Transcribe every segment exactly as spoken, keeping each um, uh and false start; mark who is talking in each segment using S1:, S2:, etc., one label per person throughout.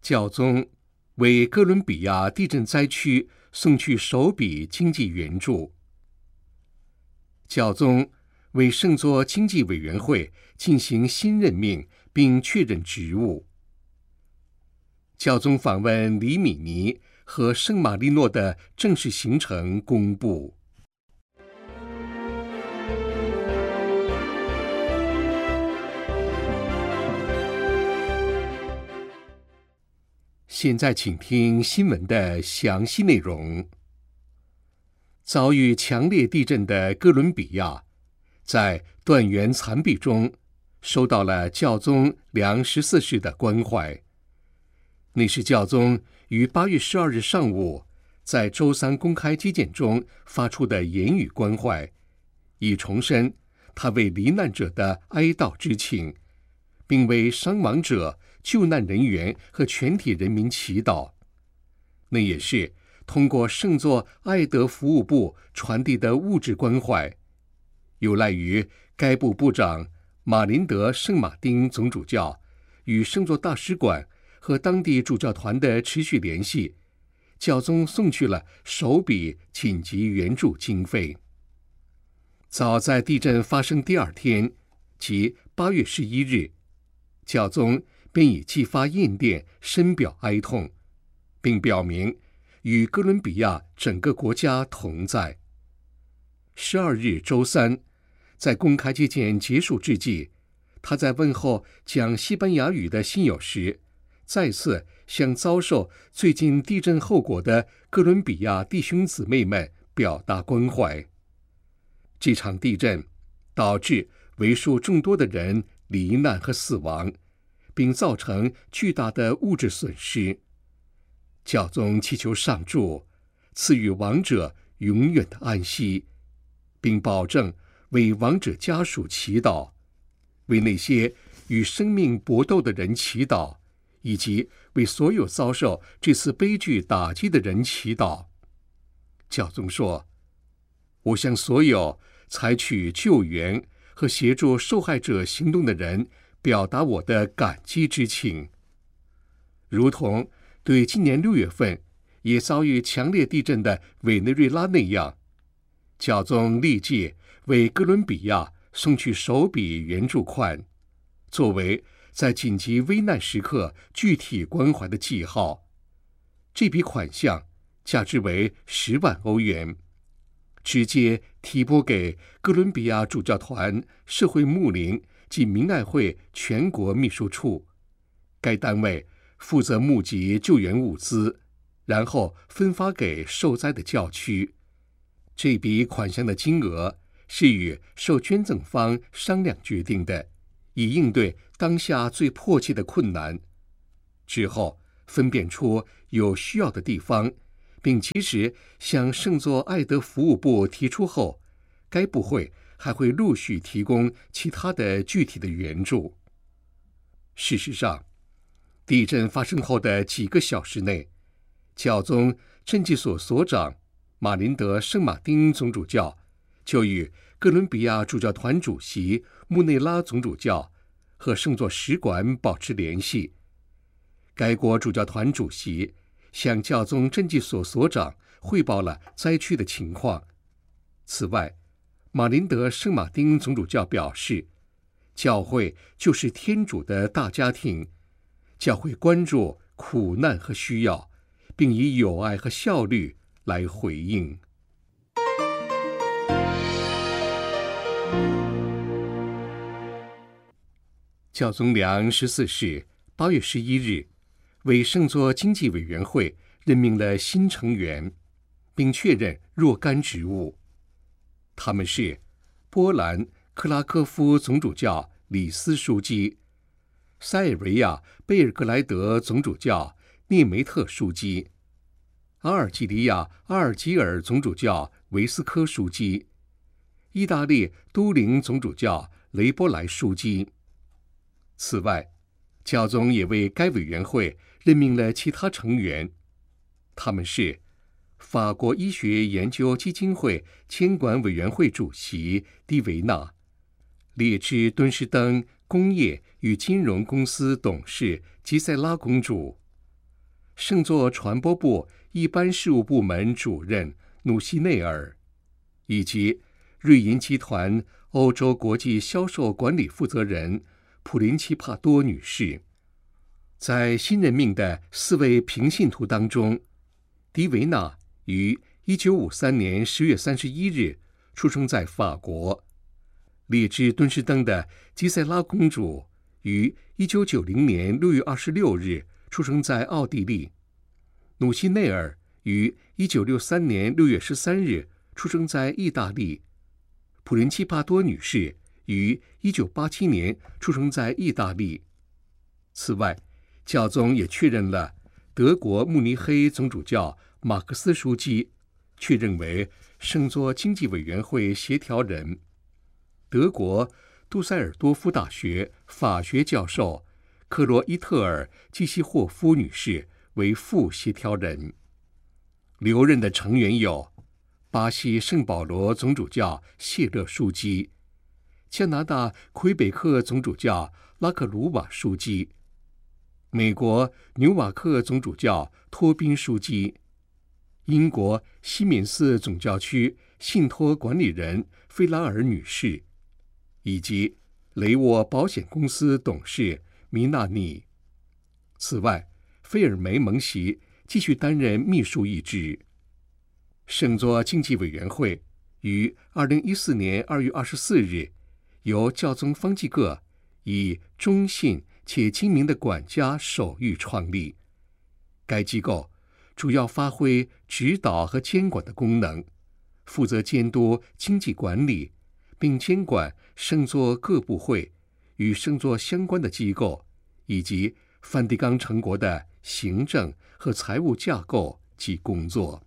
S1: 教宗为哥伦比亚地震灾区送去首笔经济援助。教宗为圣座经济委员会进行新任命并确认职务。教宗访问里米尼和圣马力诺的正式行程公布。现在请听新闻的详细内容。遭遇强烈地震的哥伦比亚，在断垣残壁中收到了教宗良十四世的关怀。那是教宗于八月十二日上午在周三公开接见中发出的言语关怀，以重申他为罹难者的哀悼之情，并为伤亡者、救难人员和全体人民祈祷。那也是通过圣座爱德服务部传递的物质关怀，有赖于该部部长马林德·圣马丁总主教与圣座大使馆和当地主教团的持续联系，教宗送去了首笔紧急援助经费。早在地震发生第二天，即八月十一日，教宗便已寄发唁电，深表哀痛，并表明与哥伦比亚整个国家同在。十二日周三，在公开接见结束之际，他在问候讲西班牙语的信友时，再次向遭受最近地震后果的哥伦比亚弟兄姊妹们表达关怀。这场地震导致为数众多的人罹难和死亡，并造成巨大的物质损失。教宗祈求上主赐予亡者永远的安息，并保证为亡者家属祈祷，为那些与生命搏斗的人祈祷，以及为所有遭受这次悲剧打击的人祈祷。教宗说：“我向所有采取救援和协助受害者行动的人表达我的感激之情，如同对今年六月份也遭遇强烈地震的委内瑞拉那样，教宗立即为哥伦比亚送去首笔援助款，作为在紧急危难时刻具体关怀的记号。这笔款项价值为十万欧元，直接提拨给哥伦比亚主教团社会牧灵及明爱会全国秘书处。该单位负责募集救援物资，然后分发给受灾的教区。这笔款项的金额是与受捐赠方商量决定的，以应对当下最迫切的困难。之后分辨出有需要的地方，并及时向圣座爱德服务部提出后，该部会还会陆续提供其他的具体的援助。事实上，地震发生后的几个小时内，教宗赈济所所长马林德·圣马丁总主教就与哥伦比亚主教团主席穆内拉总主教和圣座使馆保持联系。该国主教团主席向教宗赈济所所长汇报了灾区的情况。此外，马林德·圣马丁总主教表示，教会就是天主的大家庭，教会关注苦难和需要，并以友爱和效率来回应。教宗良十四世八月十一日为圣座经济委员会任命了新成员，并确认若干职务。他们是波兰克拉科夫总主教里斯书记、塞尔维亚贝尔格莱德总主教涅梅特书记、阿尔及利亚阿尔及尔总主教维斯科书记、意大利都灵总主教雷波莱书记。此外，教宗也为该委员会任命了其他成员，他们是法国医学研究基金会监管委员会主席蒂维纳、列支敦士登工业与金融公司董事吉塞拉公主、 圣座传播部一般事务部门主任努西内尔，以及瑞银集团欧洲国际销售管理负责人普林奇帕多女士。在新任命的四位平信徒当中，迪维娜于一九五三年十月三十一日出生在法国，列支敦士登的吉塞拉公主于一九九零年六月二十六日出生在奥地利，努西内尔于一九六三年六月十三日出生在意大利，普林奇帕多女士于一九八七年出生在意大利。此外，教宗也确认了德国慕尼黑总主教马克思书记确认为圣座经济委员会协调人，德国杜塞尔多夫大学法学教授克罗伊特尔基西霍夫女士为副协调人。留任的成员有巴西圣保罗总主教谢勒书记、加拿大魁北克总主教拉克鲁瓦书记、美国纽瓦克总主教托宾书记、英国西敏寺总教区信托管理人菲拉尔女士，以及雷沃保险公司董事米纳尼。此外，菲尔梅蒙席继续担任秘书一职。圣座经济委员会于二零一四年二月二十四日由教宗方济各以忠信且精明的管家手谕创立。该机构主要发挥指导和监管的功能，负责监督经济管理，并监管圣座各部会与圣座相关的机构，以及梵蒂冈城国的行政和财务架构及工作。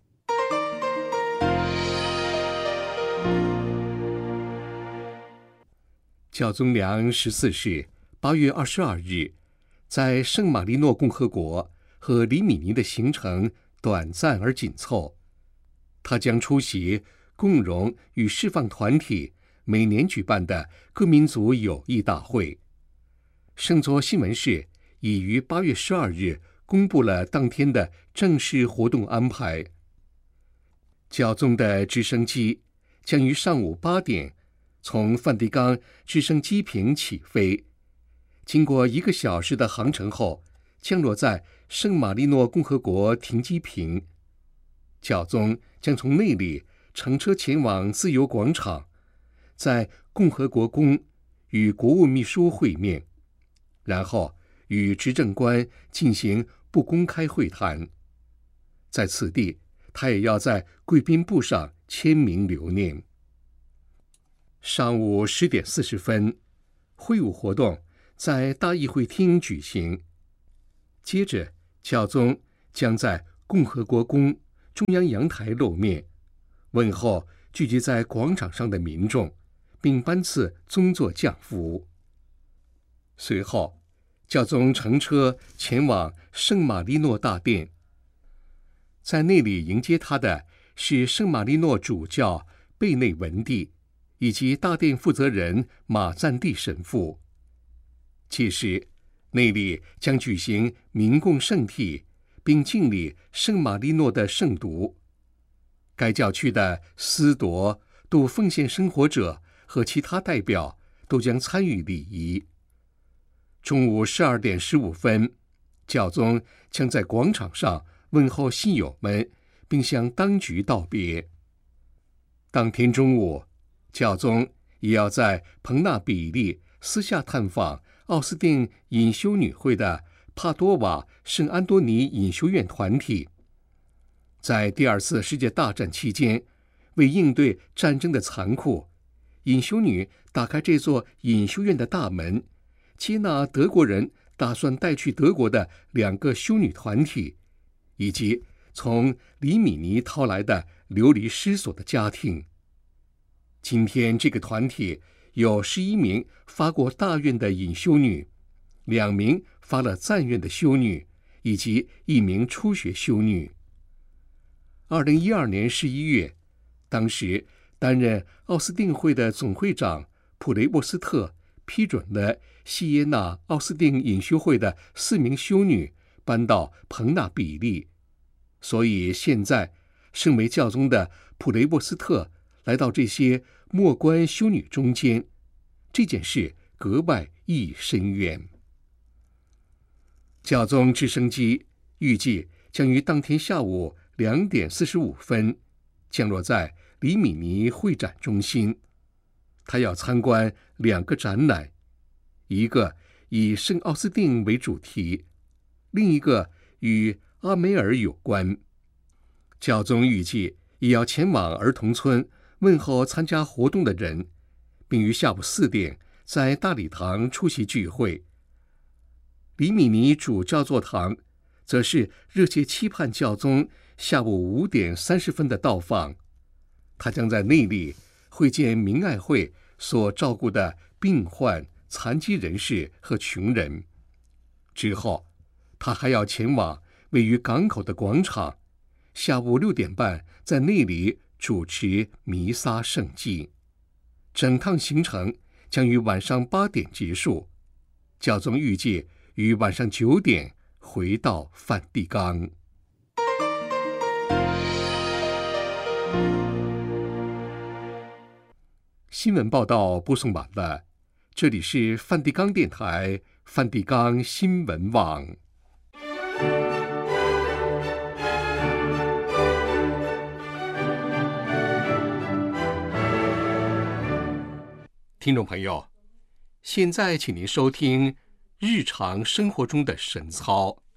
S1: 教宗良恩十四世八月二十二日，在圣马力诺共和国和里米尼的行程短暂而紧凑，他将出席共荣与释放团体每年举办的各民族友谊大会。圣座新闻室已于八月十二日公布了当天的正式活动安排。教宗的直升机将于上午八点从梵蒂冈直升机坪起飞，经过一个小时的航程后，降落在圣马力诺共和国停机坪。教宗将从那里乘车前往自由广场，在共和国宫与国务秘书会面，然后与执政官进行不公开会谈。在此地，他也要在贵宾簿上签名留念。上午十点四十分，会晤活动在大议会厅举行。接着，教宗将在共和国宫中央阳台露面，问候聚集在广场上的民众，并颁赐宗座降服。随后，教宗乘车前往圣马力诺大殿，在那里迎接他的是圣马力诺主教贝内文蒂以及大殿负责人马赞蒂神父。届时，那里将举行民共圣体，并敬礼圣马力诺的圣读。该教区的司铎、度奉献生活者和其他代表都将参与礼仪。中午十二点十五分，教宗将在广场上问候信友们，并向当局道别。当天中午，教宗也要在彭纳比利私下探访奥斯定隐修女会的帕多瓦圣安多尼隐修院团体。在第二次世界大战期间，为应对战争的残酷，隐修女打开这座隐修院的大门，接纳德国人打算带去德国的两个修女团体，以及从里米尼逃来的流离失所的家庭。今天这个团体有十一名发过大愿的隐修女，两名发了赞愿的修女，以及一名初学修女。二零一二年十一月，当时担任奥斯定会的总会长普雷沃斯特批准了西耶纳奥斯定隐修会的四名修女搬到彭纳比利，所以现在圣梅教宗的普雷波斯特来到这些默观修女中间，这件事格外意义深远。教宗直升机预计将于当天下午两点四十五分降落在里米尼会展中心。他要参观两个展览，一个以圣奥斯定为主题，另一个与阿梅尔有关。教宗预计也要前往儿童村问候参加活动的人，并于下午四点在大礼堂出席聚会。里米尼主教座堂则是热切期盼教宗下午五点三十分的到访。他将在那里会见明爱会所照顾的病患、残疾人士和穷人。之后，他还要前往位于港口的广场，下午六点半在那里主持弥撒圣祭。整趟行程将于晚上八点结束。教宗预计于晚上九点回到梵蒂冈。新闻报道播送完了，这里是梵蒂冈电台梵蒂冈新闻网。听众朋友，现在请您收听日常生活中的神操。